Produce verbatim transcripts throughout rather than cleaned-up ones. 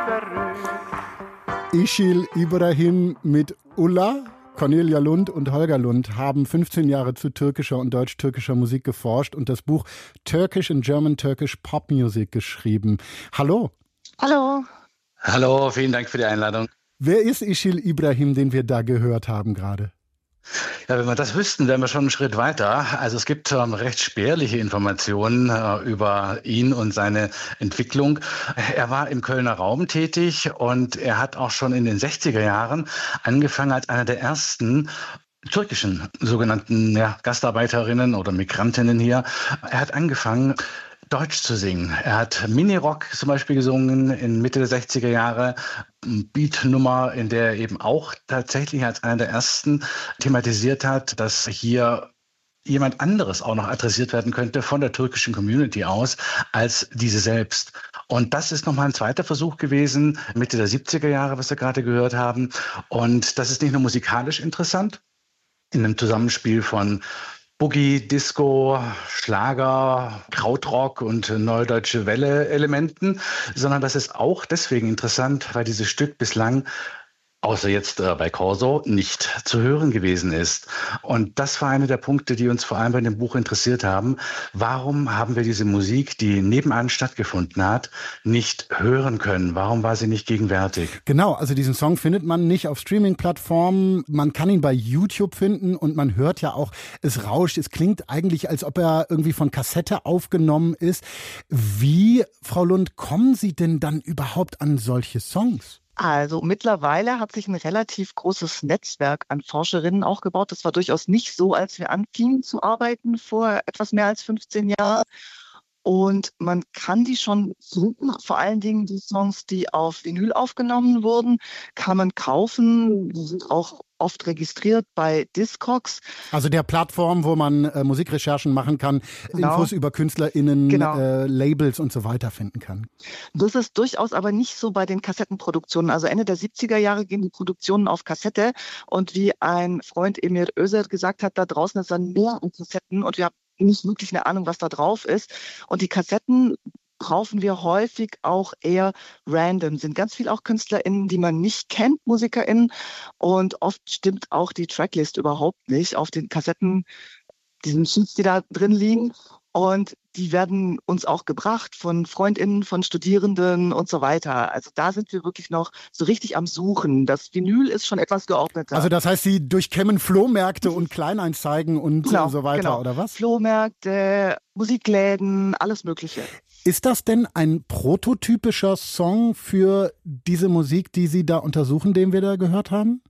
Işıl İbrahim mit Ulla. Cornelia Lund und Holger Lund haben fünfzehn Jahre zu türkischer und deutsch-türkischer Musik geforscht und das Buch Turkish and German-Turkish Pop Music geschrieben. Hallo. Hallo. Hallo, vielen Dank für die Einladung. Wer ist Işıl İbrahim, den wir da gehört haben gerade? Ja, wenn wir das wüssten, wären wir schon einen Schritt weiter. Also es gibt ähm, recht spärliche Informationen äh, über ihn und seine Entwicklung. Er war im Kölner Raum tätig und er hat auch schon in den sechziger Jahren angefangen als einer der ersten türkischen sogenannten ja, Gastarbeiterinnen oder Migrantinnen hier. Er hat angefangen, Deutsch zu singen. Er hat Minirock zum Beispiel gesungen in Mitte der sechziger Jahre. Beatnummer, in der er eben auch tatsächlich als einer der ersten thematisiert hat, dass hier jemand anderes auch noch adressiert werden könnte von der türkischen Community aus als diese selbst. Und das ist nochmal ein zweiter Versuch gewesen, Mitte der siebziger Jahre, was wir gerade gehört haben. Und das ist nicht nur musikalisch interessant, in einem Zusammenspiel von Boogie, Disco, Schlager, Krautrock und Neue Deutsche Welle-Elementen, sondern das ist auch deswegen interessant, weil dieses Stück bislang, außer jetzt äh, bei Corso, nicht zu hören gewesen ist. Und das war einer der Punkte, die uns vor allem bei dem Buch interessiert haben. Warum haben wir diese Musik, die nebenan stattgefunden hat, nicht hören können? Warum war sie nicht gegenwärtig? Genau, also diesen Song findet man nicht auf Streaming-Plattformen. Man kann ihn bei YouTube finden und man hört ja auch, es rauscht. Es klingt eigentlich, als ob er irgendwie von Kassette aufgenommen ist. Wie, Frau Lund, kommen Sie denn dann überhaupt an solche Songs? Also mittlerweile hat sich ein relativ großes Netzwerk an Forscherinnen auch gebaut. Das war durchaus nicht so, als wir anfingen zu arbeiten vor etwas mehr als fünfzehn Jahren. Und man kann die schon suchen, vor allen Dingen die Songs, die auf Vinyl aufgenommen wurden, kann man kaufen. Die sind auch oft registriert bei Discogs. Also der Plattform, wo man äh, Musikrecherchen machen kann, genau. Infos über KünstlerInnen, genau. äh, Labels und so weiter finden kann. Das ist durchaus aber nicht so bei den Kassettenproduktionen. Also Ende der siebziger Jahre gehen die Produktionen auf Kassette. Und wie ein Freund Emir Özer gesagt hat, da draußen ist dann mehr an Kassetten und wir haben nicht wirklich eine Ahnung, was da drauf ist. Und die Kassetten kaufen wir häufig auch eher random. Sind ganz viel auch KünstlerInnen, die man nicht kennt, MusikerInnen. Und oft stimmt auch die Tracklist überhaupt nicht auf den Kassetten, diesen Sheets, die da drin liegen. Und die werden uns auch gebracht von FreundInnen, von Studierenden und so weiter. Also da sind wir wirklich noch so richtig am Suchen. Das Vinyl ist schon etwas geordneter. Also das heißt, Sie durchkämmen Flohmärkte und Kleinanzeigen und genau, so weiter, genau. oder was? Flohmärkte, Musikläden, alles Mögliche. Ist das denn ein prototypischer Song für diese Musik, die Sie da untersuchen, den wir da gehört haben?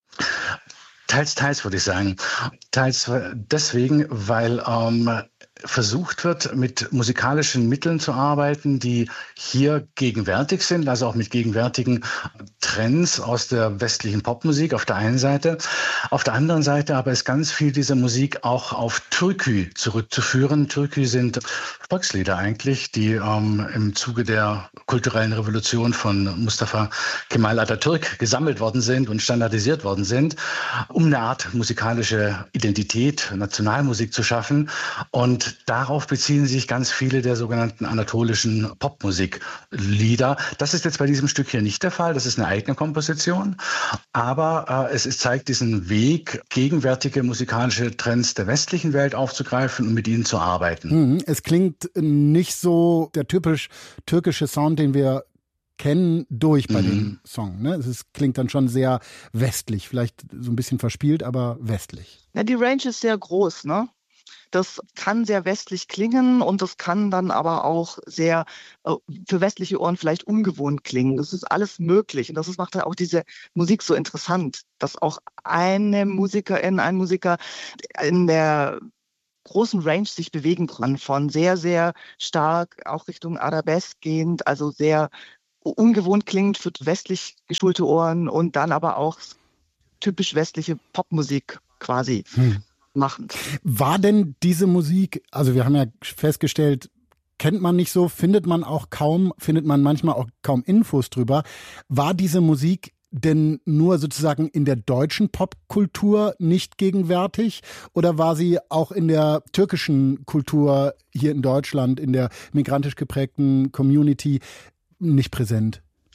Teils, teils würde ich sagen. Teils deswegen, weil ähm, versucht wird, mit musikalischen Mitteln zu arbeiten, die hier gegenwärtig sind, also auch mit gegenwärtigen Trends aus der westlichen Popmusik auf der einen Seite. Auf der anderen Seite aber ist ganz viel dieser Musik auch auf Türkü zurückzuführen. Türkü sind Volkslieder eigentlich, die ähm, im Zuge der kulturellen Revolution von Mustafa Kemal Atatürk gesammelt worden sind und standardisiert worden sind, um eine Art musikalische Identität, Nationalmusik zu schaffen. Und darauf beziehen sich ganz viele der sogenannten anatolischen Popmusiklieder. Das ist jetzt bei diesem Stück hier nicht der Fall. Das ist eine eigene Komposition. Aber äh, es ist, zeigt diesen Weg, gegenwärtige musikalische Trends der westlichen Welt aufzugreifen und mit ihnen zu arbeiten. Es klingt nicht so der typisch türkische Sound, den wir kennen, durch bei mhm. dem Song. Ne? Es ist, klingt dann schon sehr westlich, vielleicht so ein bisschen verspielt, aber westlich. Ja, die Range ist sehr groß, ne? Das kann sehr westlich klingen und das kann dann aber auch sehr äh, für westliche Ohren vielleicht ungewohnt klingen. Das ist alles möglich und das ist, macht dann auch diese Musik so interessant, dass auch eine Musikerin, ein Musiker in der großen Range sich bewegen kann, von sehr, sehr stark auch Richtung Arabesk gehend, also sehr ungewohnt klingend für westlich geschulte Ohren und dann aber auch typisch westliche Popmusik quasi. Hm. Machen. War denn diese Musik, also wir haben ja festgestellt, kennt man nicht so, findet man auch kaum, findet man manchmal auch kaum Infos drüber. War diese Musik denn nur sozusagen in der deutschen Popkultur nicht gegenwärtig oder war sie auch in der türkischen Kultur hier in Deutschland, in der migrantisch geprägten Community nicht präsent?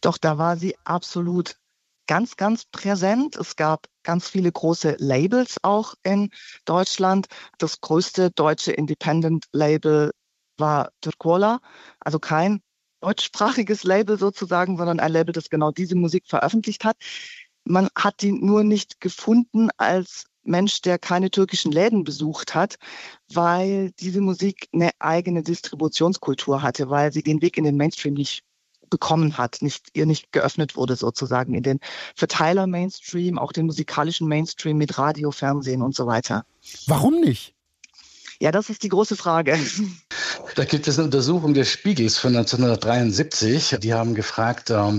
Doch, da war sie absolut ganz, ganz präsent. Es gab ganz viele große Labels auch in Deutschland. Das größte deutsche Independent-Label war Turkola, also kein deutschsprachiges Label sozusagen, sondern ein Label, das genau diese Musik veröffentlicht hat. Man hat die nur nicht gefunden als Mensch, der keine türkischen Läden besucht hat, weil diese Musik eine eigene Distributionskultur hatte, weil sie den Weg in den Mainstream nicht bekommen hat, nicht, ihr nicht geöffnet wurde sozusagen in den Verteiler-Mainstream, auch den musikalischen Mainstream mit Radio, Fernsehen und so weiter. Warum nicht? Ja, das ist die große Frage. Da gibt es eine Untersuchung des Spiegels von neunzehnhundertdreiundsiebzig. Die haben gefragt, ähm,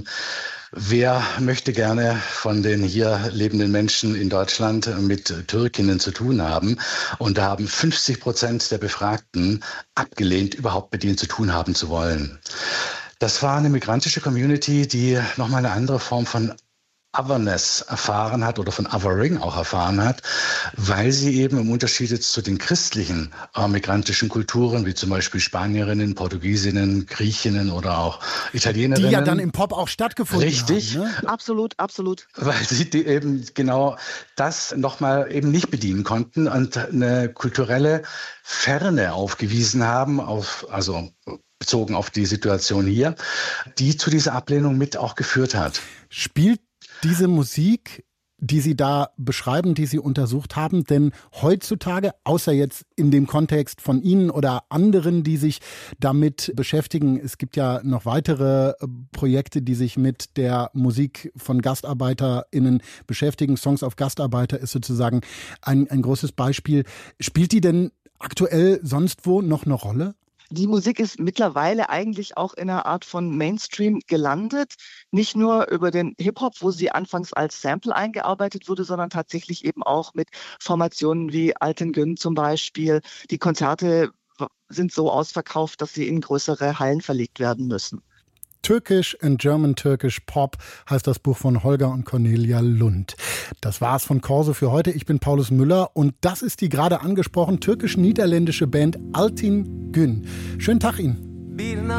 wer möchte gerne von den hier lebenden Menschen in Deutschland mit Türkinnen zu tun haben? Und da haben fünfzig Prozent der Befragten abgelehnt, überhaupt mit ihnen zu tun haben zu wollen. Das war eine migrantische Community, die nochmal eine andere Form von Otherness erfahren hat oder von Othering auch erfahren hat, weil sie eben im Unterschied jetzt zu den christlichen äh, migrantischen Kulturen, wie zum Beispiel Spanierinnen, Portugiesinnen, Griechinnen oder auch Italienerinnen. Die ja dann im Pop auch stattgefunden richtig, haben. Richtig. Ne? Absolut, absolut. Weil sie die eben genau das nochmal eben nicht bedienen konnten und eine kulturelle Ferne aufgewiesen haben, auf, also bezogen auf die Situation hier, die zu dieser Ablehnung mit auch geführt hat. Spielt diese Musik, die Sie da beschreiben, die Sie untersucht haben, denn heutzutage, außer jetzt in dem Kontext von Ihnen oder anderen, die sich damit beschäftigen, es gibt ja noch weitere Projekte, die sich mit der Musik von GastarbeiterInnen beschäftigen. Songs of Gastarbeiter ist sozusagen ein, ein großes Beispiel. Spielt die denn aktuell sonst wo noch eine Rolle? Die Musik ist mittlerweile eigentlich auch in einer Art von Mainstream gelandet. Nicht nur über den Hip-Hop, wo sie anfangs als Sample eingearbeitet wurde, sondern tatsächlich eben auch mit Formationen wie Alten Gün zum Beispiel. Die Konzerte sind so ausverkauft, dass sie in größere Hallen verlegt werden müssen. Turkish and German Turkish Pop heißt das Buch von Holger und Cornelia Lund. Das war's von Corso für heute. Ich bin Paulus Müller und das ist die gerade angesprochen türkisch-niederländische Band Altin Gün. Schönen Tag Ihnen.